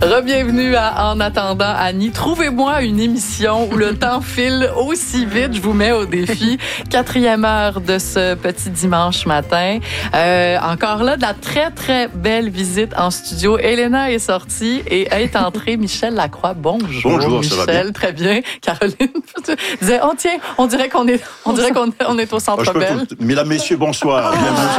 Re-bienvenue à En attendant Annie. Trouvez-moi une émission où le temps file aussi vite. Je vous mets au défi. 4e heure de ce petit dimanche matin. Encore là, de la très, très belle visite en studio. Elena est sortie et est entrée Michel Lacroix. Bonjour. Bonjour, Michel, ça va bien? très bien. Caroline disait, oh tiens, on dirait qu'on est au Centre Bell. Mesdames, messieurs, bonsoir.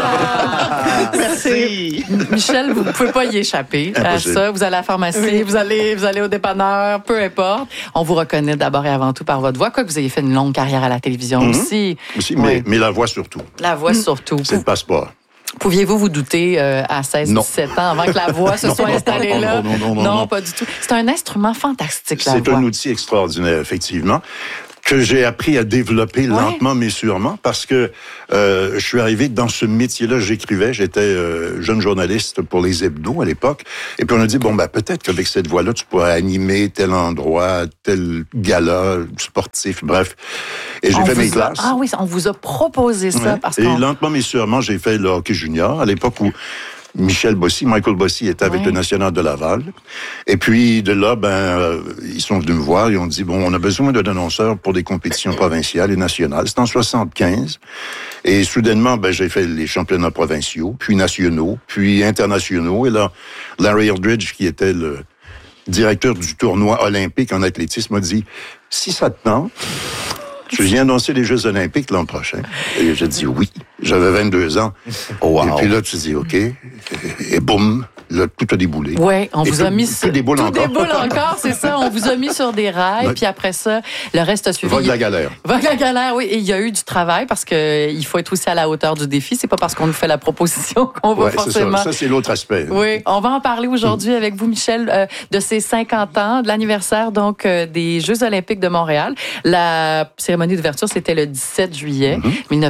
Merci. Michel, vous ne pouvez pas y échapper à ça. Vous allez à la pharmacie, oui. vous allez au dépanneur, peu importe. On vous reconnaît d'abord et avant tout par votre voix, quoique vous ayez fait une longue carrière à la télévision aussi. Oui. Mais la voix surtout. La voix surtout. C'est le passeport. Pouviez-vous vous douter à 16-17 ans avant que la voix se soit installée là? Non, pas du tout. C'est un instrument fantastique, la voix. C'est un outil extraordinaire, effectivement, que j'ai appris à développer lentement mais sûrement, parce que je suis arrivé dans ce métier-là, j'écrivais, j'étais jeune journaliste pour les hebdos à l'époque, et puis on a dit, peut-être qu'avec cette voix-là, tu pourrais animer tel endroit, tel gala sportif, bref. Et j'ai fait mes classes. Ah oui, on vous a proposé ça. Parce et lentement mais sûrement, j'ai fait le hockey junior, à l'époque où Michael Bossy était avec le National de Laval. Et puis, de là, ils sont venus me voir et ont dit, on a besoin d'un annonceur pour des compétitions provinciales et nationales. C'était en 75. Et soudainement, j'ai fait les championnats provinciaux, puis nationaux, puis internationaux. Et là, Larry Eldridge, qui était le directeur du tournoi olympique en athlétisme, m'a dit, si ça te tente, tu viens annoncer les Jeux olympiques l'an prochain. Et j'ai dit oui. J'avais 22 ans. Wow. Et puis là, tu dis OK. Et boum, là, tout a déboulé. Oui, on vous a mis sur... Tout déboule encore, c'est ça. On vous a mis sur des rails, puis après ça, le reste a suivi. Vogue la galère. Vogue la galère, oui. Et il y a eu du travail parce qu'il faut être aussi à la hauteur du défi. C'est pas parce qu'on nous fait la proposition qu'on va forcément... Ça, c'est l'autre aspect. Oui, on va en parler aujourd'hui avec vous, Michel, de ces 50 ans, de l'anniversaire donc des Jeux olympiques de Montréal. La cérémonie d'ouverture, c'était le 17 juillet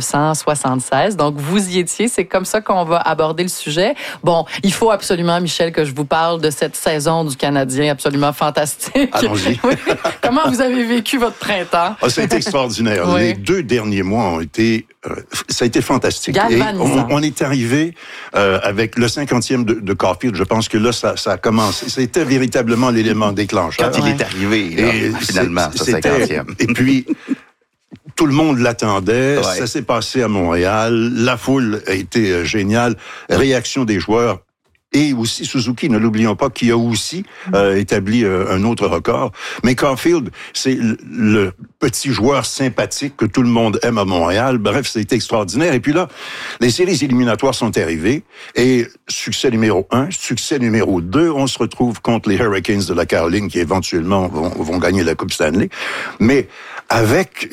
1976. Donc, vous y étiez. C'est comme ça qu'on va aborder le sujet. Bon, il faut absolument, Michel, que je vous parle de cette saison du Canadien absolument fantastique. Allons-y. Oui. Comment vous avez vécu votre printemps? Ça a été extraordinaire. Les 2 derniers mois ont été... ça a été fantastique. Galvanisant. Et on est arrivé avec le 50e de Caulfield. Je pense que là, ça a commencé. C'était véritablement l'élément déclencheur. Quand il est arrivé, là, finalement, ce 50e. Et puis... Tout le monde l'attendait. Ça s'est passé à Montréal. La foule a été géniale. Réaction des joueurs. Et aussi Suzuki, ne l'oublions pas, qui a aussi établi un autre record. Mais Caulfield, c'est le petit joueur sympathique que tout le monde aime à Montréal. Bref, c'était extraordinaire. Et puis là, les séries éliminatoires sont arrivées. Et succès numéro 1, succès numéro 2, on se retrouve contre les Hurricanes de la Caroline qui éventuellement vont gagner la Coupe Stanley. Mais avec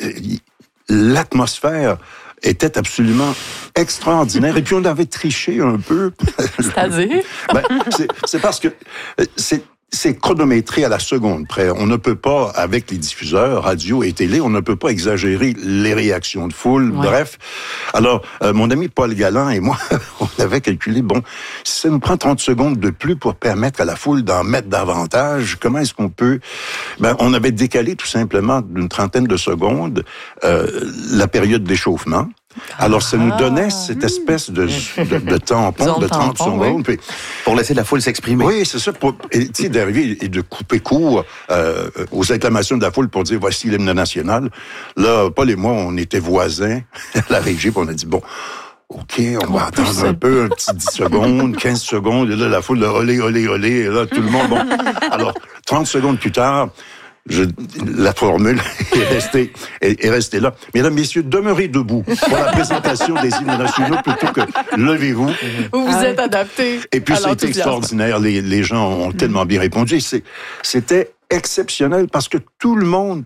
l'atmosphère était absolument extraordinaire. Et puis, on avait triché un peu. C'est-à-dire? C'est parce que c'est chronométré à la seconde près. On ne peut pas, avec les diffuseurs, radio et télé, on ne peut pas exagérer les réactions de foule. Ouais. Bref. Alors, mon ami Paul Galland et moi, on avait calculé, si ça nous prend 30 secondes de plus pour permettre à la foule d'en mettre davantage, comment est-ce qu'on peut... on avait décalé tout simplement d'une trentaine de secondes la période d'échauffement. Alors, ça nous donnait cette espèce de tampon de 30 secondes. Oui. Pour laisser la foule s'exprimer. Oui, c'est ça. D'arriver et de couper court aux acclamations de la foule pour dire, voici l'hymne national. Là, Paul et moi, on était voisins à la régie, puis on a dit, OK, on va attendre un petit 10 secondes, 15 secondes. Et là, la foule, olé, olé, olé. Et là, tout le monde, Alors, 30 secondes plus tard... la formule est restée là. Mesdames, messieurs, demeurez debout pour la présentation des hymnes nationaux plutôt que levez-vous. Vous vous êtes adaptés. Et puis, c'était extraordinaire. Les gens ont tellement bien répondu. C'était exceptionnel parce que tout le monde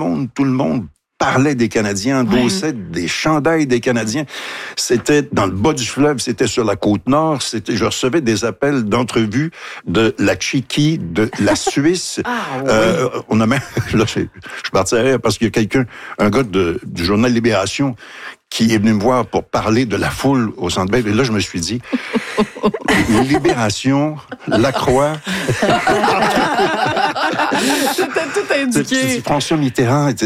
parlait des Canadiens, endossait des chandails des Canadiens. C'était dans le bas du fleuve, c'était sur la côte nord. Je recevais des appels d'entrevues de la Tchéquie, de la Suisse. On a même, là, je suis parti à rire parce qu'il y a un gars du journal Libération, qui est venu me voir pour parler de la foule au Centre Bell. Et là, je me suis dit, Libération, La Croix. C'était tout indiqué. François Mitterrand était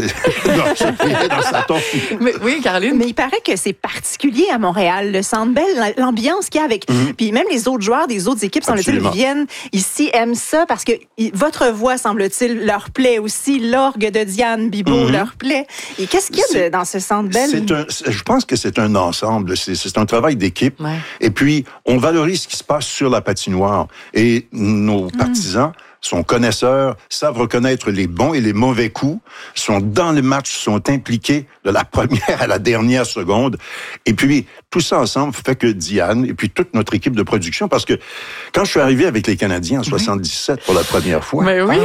dans sa tombe. Mais, oui, Caroline. Mais il paraît que c'est particulier à Montréal, le Centre Bell, l'ambiance qu'il y a avec... Puis même les autres joueurs des autres équipes, semble-t-il, viennent ici, aiment ça, parce que votre voix, semble-t-il, leur plaît aussi. L'orgue de Diane Bibeau leur plaît. Et qu'est-ce qu'il y a dans ce Centre Bell? Je pense que c'est un ensemble. C'est un travail d'équipe. Ouais. Et puis, on valorise ce qui se passe sur la patinoire. Et nos partisans sont connaisseurs, savent reconnaître les bons et les mauvais coups, sont dans le match, sont impliqués de la première à la dernière seconde. Et puis, tout ça ensemble fait que Diane, et puis toute notre équipe de production, parce que quand je suis arrivé avec les Canadiens en 77 pour la première fois... Mais oui!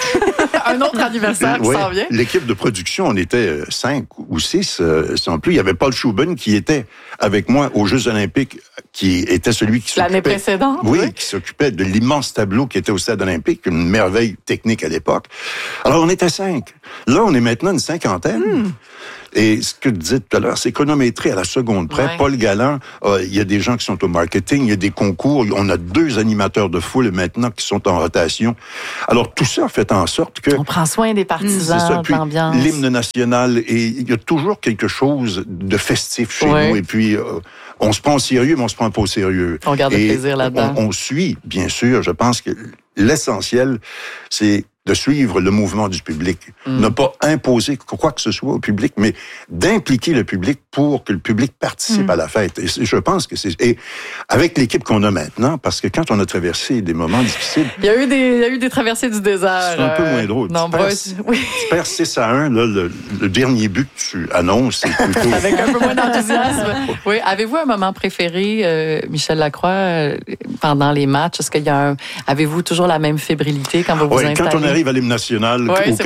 Un autre anniversaire qui s'en vient. L'équipe de production, on était 5 ou 6, sans plus. Il y avait Paul Schuben qui était avec moi aux Jeux Olympiques, qui était celui qui s'occupait... L'année précédente? Oui, qui s'occupait de l'immense tableau qui était au Stade olympique, une merveille technique à l'époque. Alors, on était 5. Là, on est maintenant une cinquantaine. Et ce que tu disais tout à l'heure, c'est chronométré à la seconde près. Ouais. Paul Galland, il y a des gens qui sont au marketing, il y a des concours, on a 2 animateurs de foule maintenant qui sont en rotation. Alors, tout ça fait en sorte que... On prend soin des partisans, de l'ambiance. L'hymne national, et il y a toujours quelque chose de festif chez nous. Et puis, on se prend au sérieux, mais on se prend pas au sérieux. On garde le plaisir là-dedans. On suit, bien sûr. Je pense que l'essentiel, c'est de suivre le mouvement du public. Ne pas imposer quoi que ce soit au public, mais d'impliquer le public pour que le public participe à la fête. Et je pense que c'est... Et avec l'équipe qu'on a maintenant, parce que quand on a traversé des moments difficiles... Il y a eu des traversées du désert. C'est un peu moins drôle. Tu perds 6-1, là, le dernier but que tu annonces, c'est plutôt... Avec un peu moins d'enthousiasme. Oui. Avez-vous un moment préféré, Michel Lacroix, pendant les matchs? Est-ce qu'il y a avez-vous toujours la même fébrilité quand vous vous installez? Quand on arrive à l'hymne national,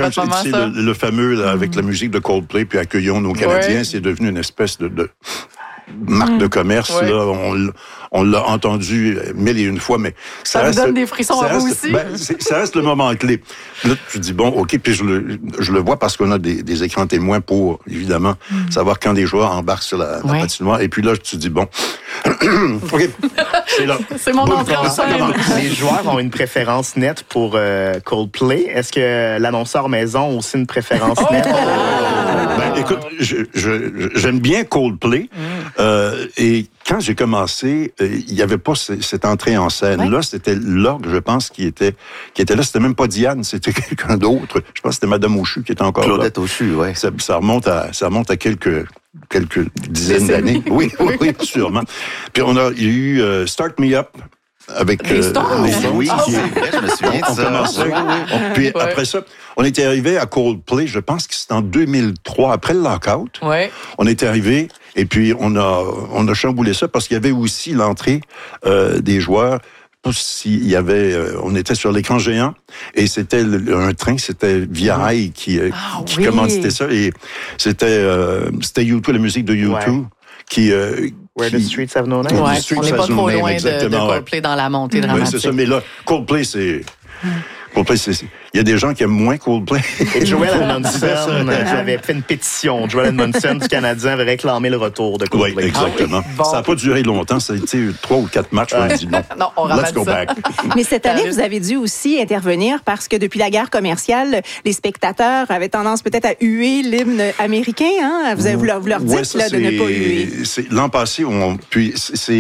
le fameux là, avec la musique de Coldplay, puis accueillons nos Canadiens, c'est devenu une espèce de marque de commerce. Là, on l'a entendu 1001 fois, mais ça vous donne des frissons à vous aussi? Ça reste le moment clé. Là, tu dis, bon, OK, puis je le vois parce qu'on a des écrans témoins pour, évidemment, savoir quand des joueurs embarquent sur la patinoire. Et puis là, tu dis, bon, OK, c'est là. C'est mon entrée en scène. Les joueurs ont une préférence nette pour Coldplay. Est-ce que l'annonceur maison a aussi une préférence nette? Écoute, j'aime bien Coldplay. Et quand j'ai commencé, il n'y avait pas cette entrée en scène. Là, c'était l'orgue, je pense, qui était là. C'était même pas Diane, c'était quelqu'un d'autre. Je pense que c'était Madame Auchu qui était encore Claudette là. Auchu, oui. Ça remonte à quelques dizaines d'années. Oui, sûrement. Puis il y a eu Start Me Up. Avec les Stones. Oui, je me souviens de ça. Puis après ça, on était arrivé à Coldplay, je pense que c'était en 2003, après le lockout. Ouais. On était arrivé et puis on a chamboulé ça parce qu'il y avait aussi l'entrée des joueurs. S'il y avait, on était sur l'écran géant et c'était un train, c'était Via Rail qui commanditait ça et c'était U2, la musique de U2. Where the Streets Have No Name. Ouais, on n'est pas trop loin de Coldplay dans la montée dramatique. Oui, c'est ça. Mais là, Coldplay, il y a des gens qui aiment moins Coldplay. Et Joel Edmondson avait fait une pétition. Joel Edmondson du Canadien avait réclamé le retour de Coldplay. Oui, exactement. Bon. Ça n'a pas duré longtemps. Ça a été 3 ou 4 matchs. On a dit non. Non, on Let's go back. Mais cette année, vous avez dû aussi intervenir parce que depuis la guerre commerciale, les spectateurs avaient tendance peut-être à huer l'hymne américain. Hein? Vous leur dites de ne pas huer. L'an passé, puis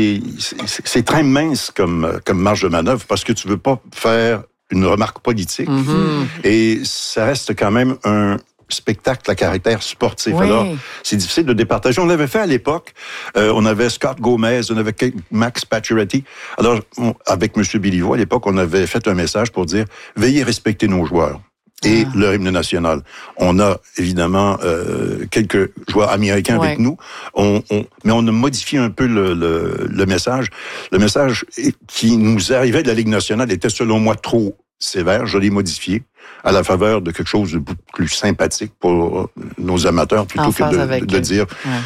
c'est très mince comme marge de manœuvre parce que tu veux pas faire une remarque politique. Et ça reste quand même un spectacle à caractère sportif. Oui. Alors, c'est difficile de départager. On l'avait fait à l'époque. On avait Scott Gomez, on avait Max Pacioretty. Alors, avec M. Béliveau, à l'époque, on avait fait un message pour dire « Veillez respecter nos joueurs ». Et leur hymne national. On a évidemment quelques joueurs américains avec nous, mais on a modifié un peu le message. Le message qui nous arrivait de la Ligue nationale était selon moi trop sévère. Je l'ai modifié. à la faveur de quelque chose de beaucoup plus sympathique pour nos amateurs, plutôt que de dire,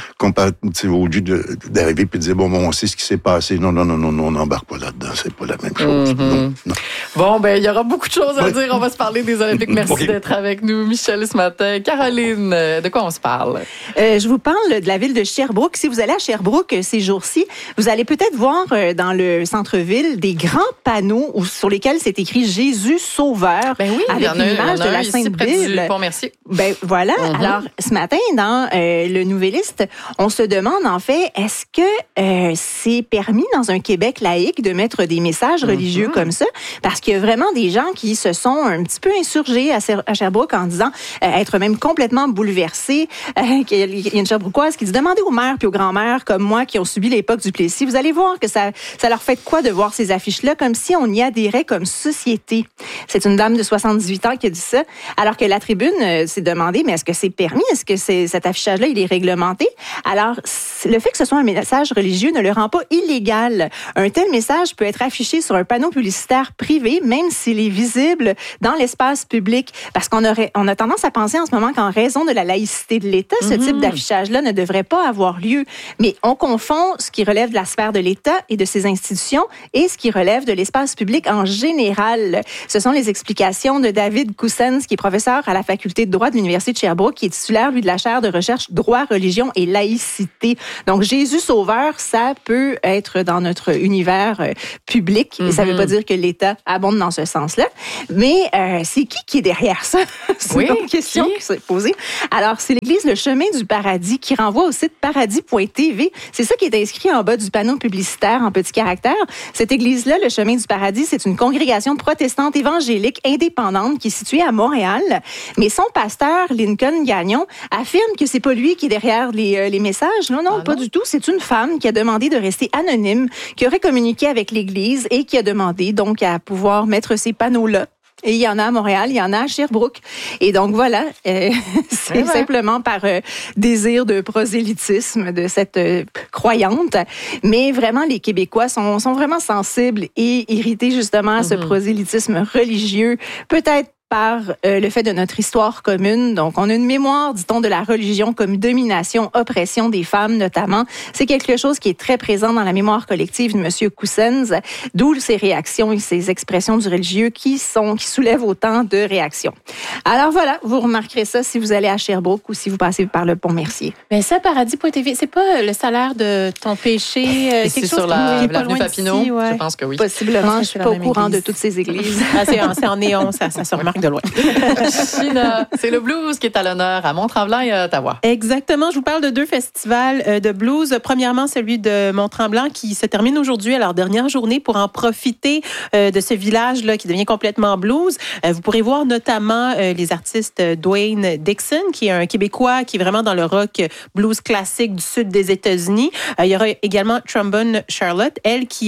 au lieu d'arriver et de dire, bon, on sait ce qui s'est passé. Non, on n'embarque pas là-dedans. C'est pas la même chose. Non. Bon, ben, il y aura beaucoup de choses à dire. On va se parler des Olympiques. Merci d'être avec nous, Michel, ce matin. Caroline, de quoi on se parle? Je vous parle de la ville de Sherbrooke. Si vous allez à Sherbrooke ces jours-ci, vous allez peut-être voir dans le centre-ville des grands panneaux sur lesquels c'est écrit Jésus Sauveur. Ben oui, avec l'image de la Sainte Bible. Pont-Mercier. Ben voilà. Alors, ce matin, dans le Nouvelliste, on se demande en fait, est-ce que c'est permis dans un Québec laïque de mettre des messages religieux comme ça? Parce qu'il y a vraiment des gens qui se sont un petit peu insurgés à Sherbrooke en disant être même complètement bouleversés. Il y a une Sherbrookoise qui dit, demandez aux mères puis aux grands-mères comme moi qui ont subi l'époque du Plessis, vous allez voir que ça leur fait quoi de voir ces affiches-là, comme si on y adhérait comme société. C'est une dame de 78 ans qui a dit ça, alors que la tribune s'est demandé, mais est-ce que c'est permis? Est-ce que cet affichage-là, il est réglementé? Alors, le fait que ce soit un message religieux ne le rend pas illégal. Un tel message peut être affiché sur un panneau publicitaire privé, même s'il est visible dans l'espace public, parce qu'on a tendance à penser en ce moment qu'en raison de la laïcité de l'État, ce type d'affichage-là ne devrait pas avoir lieu. Mais on confond ce qui relève de la sphère de l'État et de ses institutions et ce qui relève de l'espace public en général. Ce sont les explications de David Coussens, qui est professeur à la faculté de droit de l'Université de Sherbrooke, qui est titulaire, lui, de la chaire de recherche droit, religion et laïcité. Donc, Jésus Sauveur, ça peut être dans notre univers public, et ça ne veut pas dire que l'État abonde dans ce sens-là. Mais c'est qui est derrière ça? C'est une question qui s'est posée. Alors, c'est l'église Le Chemin du Paradis qui renvoie au site paradis.tv. C'est ça qui est inscrit en bas du panneau publicitaire en petits caractères. Cette église-là, Le Chemin du Paradis, c'est une congrégation protestante évangélique indépendante qui est située à Montréal. Mais son pasteur, Lincoln Gagnon, affirme que c'est pas lui qui est derrière les messages. Non, pas du tout. C'est une femme qui a demandé de rester anonyme, qui aurait communiqué avec l'église et qui a demandé donc à pouvoir mettre ces panneaux-là. Et il y en a à Montréal, il y en a à Sherbrooke. Et donc voilà, c'est simplement par désir de prosélytisme de cette croyante. Mais vraiment, les Québécois sont vraiment sensibles et irrités justement à ce prosélytisme religieux. Peut-être par le fait de notre histoire commune. Donc, on a une mémoire, dit-on, de la religion comme domination, oppression des femmes notamment. C'est quelque chose qui est très présent dans la mémoire collective de M. Coussens, d'où ces réactions et ces expressions du religieux qui soulèvent autant de réactions. Alors voilà, vous remarquerez ça si vous allez à Sherbrooke ou si vous passez par le Pont-Mercier. Mais ça, paradis.tv, c'est pas le salaire de ton péché, quelque chose sur l'avenue Papineau, ici, je pense que oui. Possiblement, je suis pas au courant de toutes ces églises. C'est en néon, ça se remarque de loin. China, c'est le blues qui est à l'honneur à Mont-Tremblant et à Ottawa. Exactement. Je vous parle de 2 festivals de blues. Premièrement, celui de Mont-Tremblant qui se termine aujourd'hui à leur dernière journée pour en profiter de ce village-là qui devient complètement blues. Vous pourrez voir notamment les artistes Dwayne Dixon, qui est un Québécois qui est vraiment dans le rock blues classique du sud des États-Unis. Il y aura également Trombone Charlotte, elle qui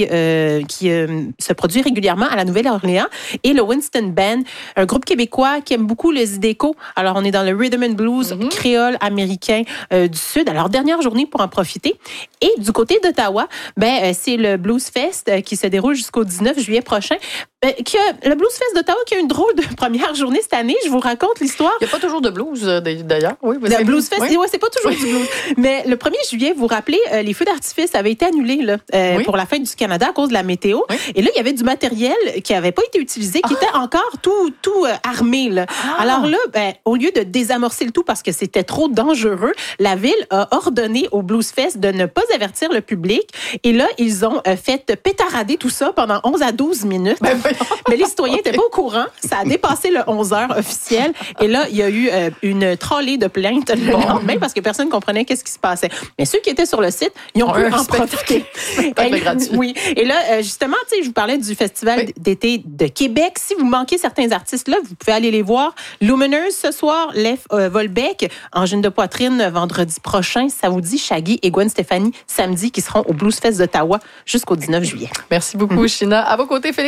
se produit régulièrement à la Nouvelle-Orléans, et le Winston Band, un groupe québécois qui aime beaucoup le zydeco. Alors, on est dans le rhythm and blues créole américain du Sud. Alors, dernière journée pour en profiter. Et du côté d'Ottawa, c'est le Blues Fest qui se déroule jusqu'au 19 juillet prochain. Le Blues Fest d'Ottawa qui a une drôle de première journée cette année. Je vous raconte l'histoire. Il n'y a pas toujours de blues, d'ailleurs. Oui, le Blues Fest, c'est pas toujours du blues. Mais le 1er juillet, vous vous rappelez, les feux d'artifice avaient été annulés pour la fête du Canada à cause de la météo. Oui. Et là, il y avait du matériel qui n'avait pas été utilisé, qui était encore tout armé. Alors là, au lieu de désamorcer le tout parce que c'était trop dangereux, la ville a ordonné au Blues Fest de ne pas avertir le public. Et là, ils ont fait pétarader tout ça pendant 11 à 12 minutes. Mais les citoyens n'étaient pas au courant. Ça a dépassé le 11 heures officiel. Et là, il y a eu une trolley de plaintes le lendemain parce que personne ne comprenait qu'est-ce qui se passait. Mais ceux qui étaient sur le site, ils ont pu en profiter. Oui. Et là, justement, je vous parlais du Festival d'été de Québec. Si vous manquez certains artistes là, vous pouvez aller les voir. Lumineuse ce soir, Lev Volbeck, Angine de poitrine vendredi prochain. Ça vous dit Shaggy et Gwen Stefani samedi qui seront au Blues Fest d'Ottawa jusqu'au 19 juillet. Merci beaucoup, China. À vos côtés, Félix Bédé,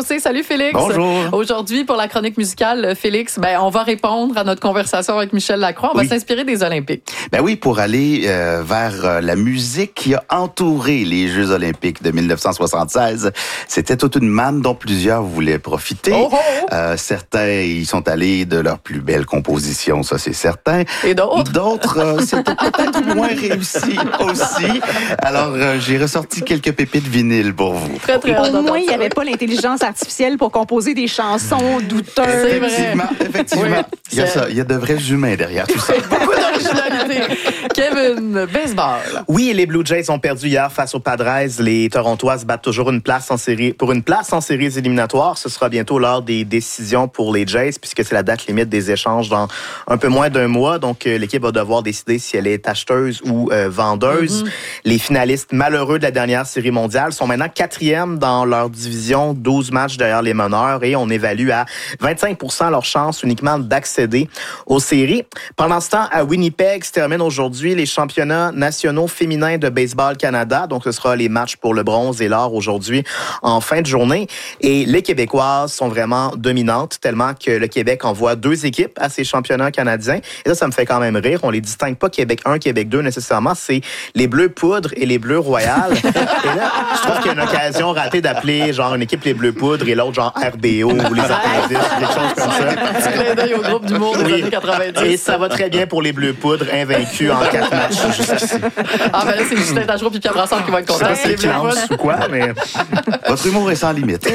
Fossé. Salut Félix. Bonjour. Aujourd'hui, pour la chronique musicale, Félix, on va répondre à notre conversation avec Michel Lacroix. On va s'inspirer des Olympiques. Ben oui, pour aller vers la musique qui a entouré les Jeux olympiques de 1976. C'était toute une manne dont plusieurs voulaient profiter. Certains, ils sont allés de leurs plus belles compositions, ça c'est certain. Et d'autres? D'autres, c'était peut-être moins réussi aussi. Alors, j'ai ressorti quelques pépites vinyles pour vous. Très, très Au moins, il n'y avait pas l'intelligence artificielle pour composer des chansons douteuses. Effectivement. Oui, il y a de vrais humains derrière tout ça. Beaucoup d'originalité. Kevin, baseball. Oui, les Blue Jays ont perdu hier face aux Padres. Les Torontois se battent toujours pour une place en séries éliminatoires. Ce sera bientôt l'heure des décisions pour les Jays, puisque c'est la date limite des échanges dans un peu moins d'un mois. Donc, l'équipe va devoir décider si elle est acheteuse ou vendeuse. Les finalistes malheureux de la dernière série mondiale sont maintenant 4e dans leur division, 12 matchs derrière les meneurs, et on évalue à 25% leur chance uniquement d'accéder aux séries. Pendant ce temps, à Winnipeg, se terminent aujourd'hui les championnats nationaux féminins de baseball Canada. Donc, ce sera les matchs pour le bronze et l'or aujourd'hui en fin de journée. Et les Québécoises sont vraiment dominantes, tellement que le Québec envoie 2 équipes à ces championnats canadiens. Et ça me fait quand même rire. On les distingue pas Québec 1, Québec 2 nécessairement. C'est les Bleus Poudre et les Bleus Royales. Et là, je trouve qu'il y a une occasion ratée d'appeler genre une équipe les Bleus Poudre et l'autre genre RBO ou les Appendices ou quelque chose comme ça. Petit clin d'œil au groupe d'humour des années 90. Et ça va très bien pour les Bleus Poudre, invaincus en 4 matchs jusqu'ici. Ah, ben là, c'est Justin Tachereau puis Pierre Brassard qui vont être contents. Je sais pas si c'est Clance ou quoi, mais... Votre humour est sans limite.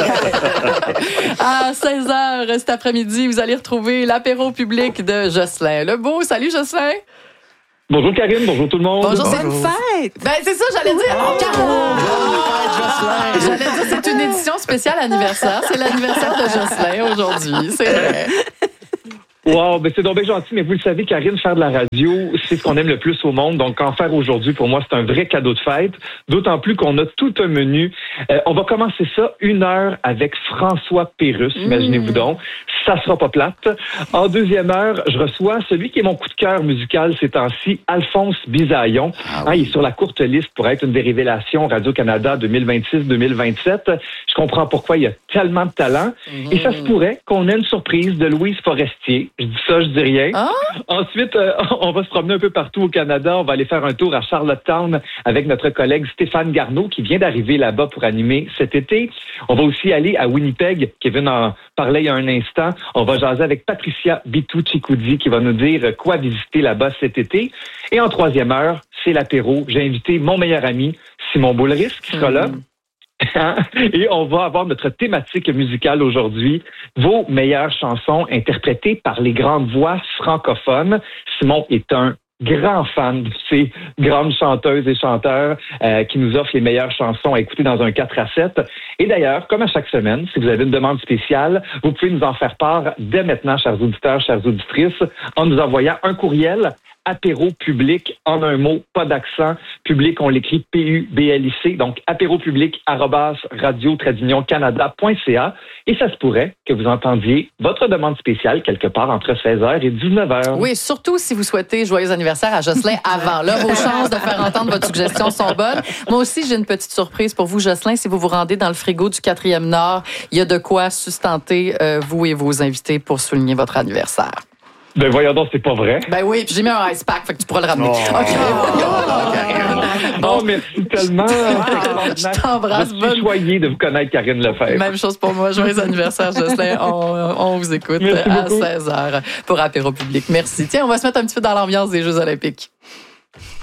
À 16h cet après-midi, vous allez retrouver l'apéro public de Jocelyn Lebeau. Salut Jocelyn. Bonjour Karine, bonjour tout le monde. Bonjour, Bonne fête! Ben c'est ça, j'allais dire. J'allais dire, c'est une édition spéciale anniversaire. C'est l'anniversaire de Jocelyn aujourd'hui, c'est vrai. Wow, ben c'est donc bien gentil, mais vous le savez, Karine, faire de la radio, c'est ce qu'on aime le plus au monde. Donc, en faire aujourd'hui, pour moi, c'est un vrai cadeau de fête. D'autant plus qu'on a tout un menu. On va commencer ça 1 heure avec François Pérusse, imaginez-vous donc. Ça sera pas plate. En 2e heure, je reçois celui qui est mon coup de cœur musical ces temps-ci, Alphonse Bisaillon. Il est sur la courte liste pour être une des révélations Radio-Canada 2026-2027. Je comprends pourquoi il y a tellement de talent. Et ça se pourrait qu'on ait une surprise de Louise Forestier. Je dis ça, je dis rien. Ensuite, on va se promener un peu partout au Canada. On va aller faire un tour à Charlottetown avec notre collègue Stéphane Garneau qui vient d'arriver là-bas pour animer cet été. On va aussi aller à Winnipeg. Kevin en parlait il y a un instant. On va jaser avec Patricia Bitou-Chicoudi qui va nous dire quoi visiter là-bas cet été. Et en 3e heure, c'est l'apéro. J'ai invité mon meilleur ami, Simon Boulris, qui sera là. Et on va avoir notre thématique musicale aujourd'hui, vos meilleures chansons interprétées par les grandes voix francophones. Simon est un grand fan de ces grandes chanteuses et chanteurs qui nous offrent les meilleures chansons à écouter dans un 4-7. Et d'ailleurs, comme à chaque semaine, si vous avez une demande spéciale, vous pouvez nous en faire part dès maintenant, chers auditeurs, chères auditrices, en nous envoyant un courriel apéro public, en un mot, pas d'accent. Public, on l'écrit P-U-B-L-I-C. Donc, apéropublic@radio-canada.ca. Et ça se pourrait que vous entendiez votre demande spéciale quelque part entre 16h et 19h. Oui, surtout si vous souhaitez joyeux anniversaire à Jocelyn avant. Là, vos chances de faire entendre votre suggestion sont bonnes. Moi aussi, j'ai une petite surprise pour vous, Jocelyn. Si vous vous rendez dans le frigo du 4e Nord, il y a de quoi sustenter vous et vos invités pour souligner votre anniversaire. Ben voyons donc, c'est pas vrai. Ben oui, puis j'ai mis un ice pack, fait que tu pourras le ramener. Oh, merci tellement. Je t'embrasse. Je suis choyé de vous connaître, Karine Lefebvre. Même chose pour moi. Joyeux anniversaire, Jocelyn. On vous écoute à 16h pour Apéro Public. Merci. Tiens, on va se mettre un petit peu dans l'ambiance des Jeux olympiques.